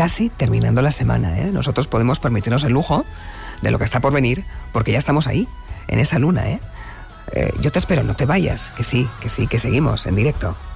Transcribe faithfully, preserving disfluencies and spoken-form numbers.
casi terminando la semana, ¿eh? Nosotros podemos permitirnos el lujo de lo que está por venir, porque ya estamos ahí, en esa luna, ¿eh? Eh, yo te espero, no te vayas, que sí, que sí, que seguimos en directo.